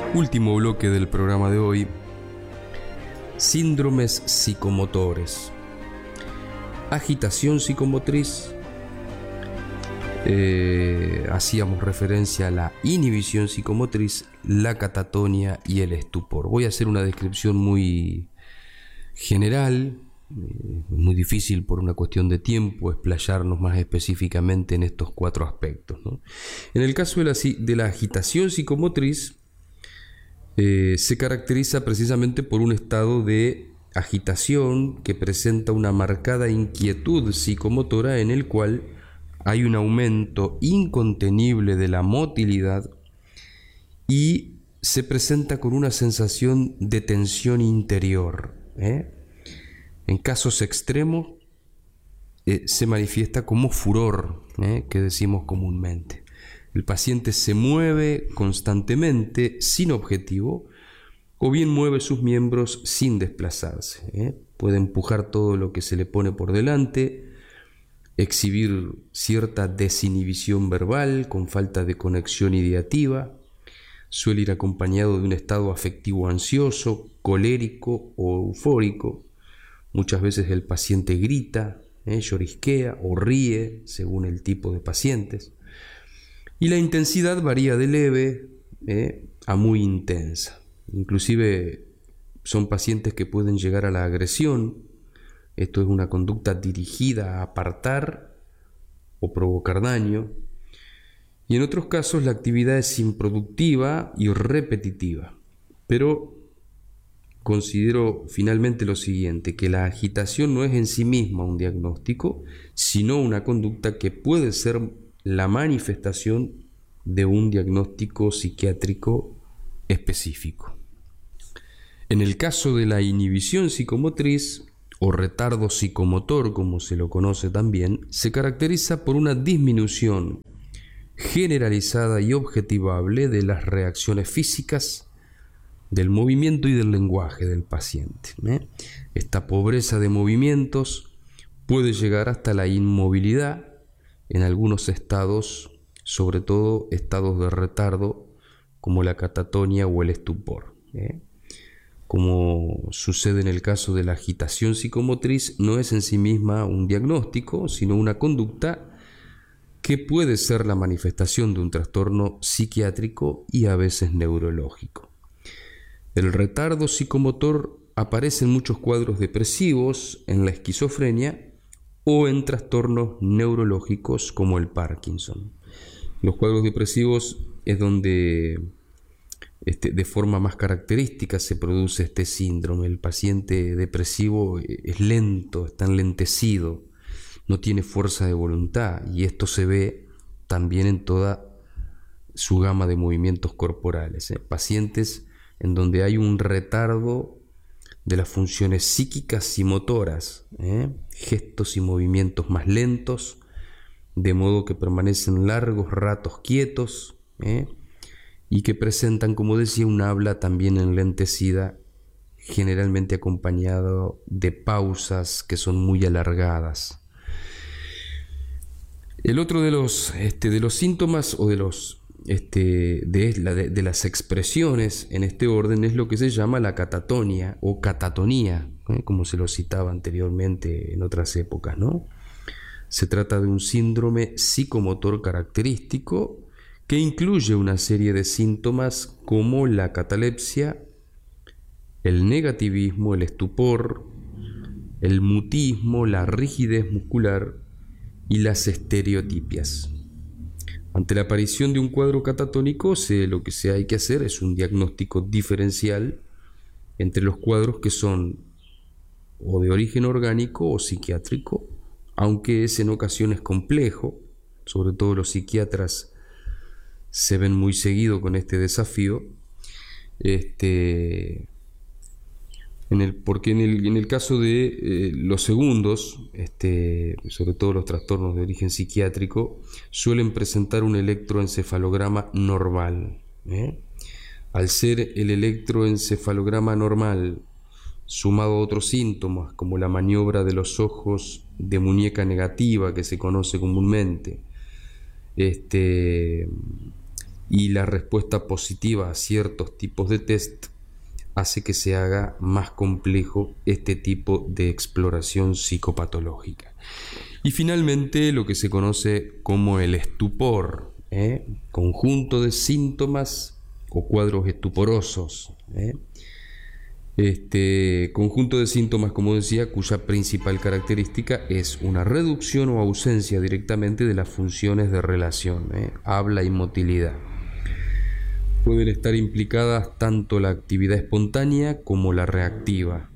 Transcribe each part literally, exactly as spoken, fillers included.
Último bloque del programa de hoy: síndromes psicomotores. Agitación psicomotriz. Eh, hacíamos referencia a la inhibición psicomotriz, la catatonia y el estupor. Voy a hacer una descripción muy general, eh, muy difícil por una cuestión de tiempo explayarnos más específicamente en estos cuatro aspectos, ¿no? En el caso de la, de la agitación psicomotriz, eh, se caracteriza precisamente por un estado de agitación que presenta una marcada inquietud psicomotora en el cual hay un aumento incontenible de la motilidad y se presenta con una sensación de tensión interior, ¿eh? En casos extremos eh, se manifiesta como furor, ¿eh? que decimos comúnmente. El paciente se mueve constantemente sin objetivo o bien mueve sus miembros sin desplazarse, ¿eh? Puede empujar todo lo que se le pone por delante, exhibir cierta desinhibición verbal con falta de conexión ideativa, suele ir acompañado de un estado afectivo ansioso, colérico o eufórico. Muchas veces el paciente grita, ¿eh? llorisquea o ríe según el tipo de pacientes. Y la intensidad varía de leve ¿eh? a muy intensa. Inclusive son pacientes que pueden llegar a la agresión. Esto es una conducta dirigida a apartar o provocar daño. Y en otros casos la actividad es improductiva y repetitiva. Pero considero finalmente lo siguiente, que la agitación no es en sí misma un diagnóstico, sino una conducta que puede ser la manifestación de un diagnóstico psiquiátrico específico. En el caso de la inhibición psicomotriz, o retardo psicomotor, como se lo conoce también, se caracteriza por una disminución generalizada y objetivable de las reacciones físicas, del movimiento y del lenguaje del paciente, ¿eh? Esta pobreza de movimientos puede llegar hasta la inmovilidad en algunos estados, sobre todo estados de retardo como la catatonia o el estupor, ¿eh? Como sucede en el caso de la agitación psicomotriz, no es en sí misma un diagnóstico, sino una conducta que puede ser la manifestación de un trastorno psiquiátrico y a veces neurológico. El retardo psicomotor aparece en muchos cuadros depresivos, en la esquizofrenia o en trastornos neurológicos como el Parkinson. Los cuadros depresivos es donde Este, de forma más característica se produce este síndrome. El paciente depresivo es lento, está enlentecido, no tiene fuerza de voluntad, y esto se ve también en toda su gama de movimientos corporales, ¿eh? Pacientes en donde hay un retardo de las funciones psíquicas y motoras, ¿eh? gestos y movimientos más lentos, de modo que permanecen largos ratos quietos, ¿eh? y que presentan, como decía, un habla también enlentecida, generalmente acompañado de pausas que son muy alargadas. El otro de los, este, de los síntomas o de, los, este, de, la, de, de las expresiones en este orden es lo que se llama la catatonia o catatonía, ¿eh? como se lo citaba anteriormente en otras épocas, ¿no? Se trata de un síndrome psicomotor característico que incluye una serie de síntomas como la catalepsia, el negativismo, el estupor, el mutismo, la rigidez muscular y las estereotipias. Ante la aparición de un cuadro catatónico, se, lo que se hay que hacer es un diagnóstico diferencial entre los cuadros que son o de origen orgánico o psiquiátrico, aunque es en ocasiones complejo. Sobre todo los psiquiatras se ven muy seguido con este desafío, este, en el, porque en el, en el caso de eh, los segundos, este, sobre todo los trastornos de origen psiquiátrico, suelen presentar un electroencefalograma normal, ¿eh? Al ser el electroencefalograma normal sumado a otros síntomas como la maniobra de los ojos de muñeca negativa que se conoce comúnmente, este y la respuesta positiva a ciertos tipos de test hace que se haga más complejo este tipo de exploración psicopatológica. Y finalmente lo que se conoce como el estupor, ¿eh? conjunto de síntomas o cuadros estuporosos. ¿eh? Este conjunto de síntomas, como decía, cuya principal característica es una reducción o ausencia directamente de las funciones de relación, ¿eh? habla y motilidad. Pueden estar implicadas tanto la actividad espontánea como la reactiva.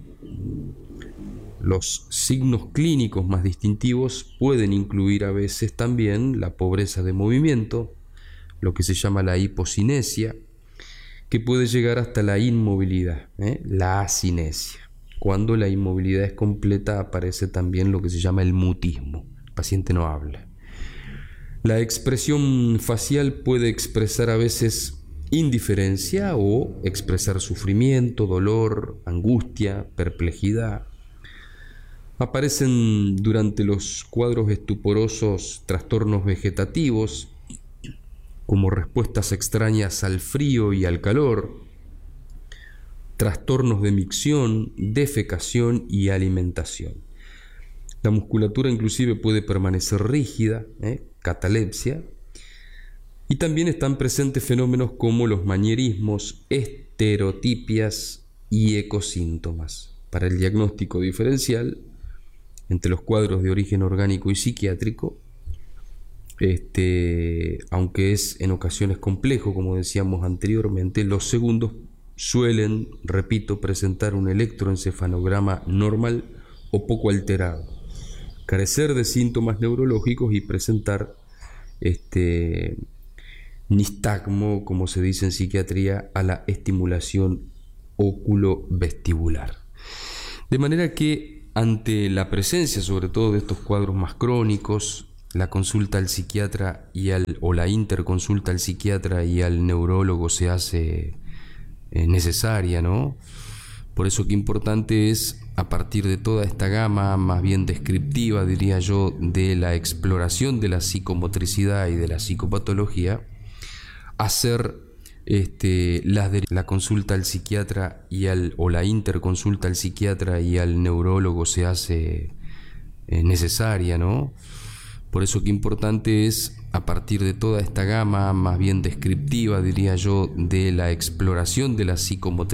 Los signos clínicos más distintivos pueden incluir a veces también la pobreza de movimiento, lo que se llama la hipocinesia, que puede llegar hasta la inmovilidad, ¿eh? la asinesia. Cuando la inmovilidad es completa aparece también lo que se llama el mutismo. El paciente no habla. La expresión facial puede expresar a veces indiferencia o expresar sufrimiento, dolor, angustia, perplejidad. Aparecen durante los cuadros estuporosos trastornos vegetativos, como respuestas extrañas al frío y al calor, trastornos de micción, defecación y alimentación. La musculatura inclusive puede permanecer rígida, ¿eh? catalepsia, y también están presentes fenómenos como los manierismos, estereotipias y ecosíntomas. Para el diagnóstico diferencial entre los cuadros de origen orgánico y psiquiátrico, Este, aunque es en ocasiones complejo, como decíamos anteriormente, los segundos suelen, repito, presentar un electroencefalograma normal o poco alterado, carecer de síntomas neurológicos y presentar este, nistagmo, como se dice en psiquiatría, a la estimulación óculo-vestibular. De manera que ante la presencia sobre todo de estos cuadros más crónicos, la consulta al psiquiatra y al, o la interconsulta al psiquiatra y al neurólogo se hace eh, necesaria, ¿no? Por eso que importante es, a partir de toda esta gama más bien descriptiva, diría yo, de la exploración de la psicomotricidad y de la psicopatología, hacer este, las de la consulta al psiquiatra y al, o la interconsulta al psiquiatra y al neurólogo se hace eh, necesaria, ¿no? Por eso que importante es, a partir de toda esta gama más bien descriptiva, diría yo, de la exploración de la psicomotricidad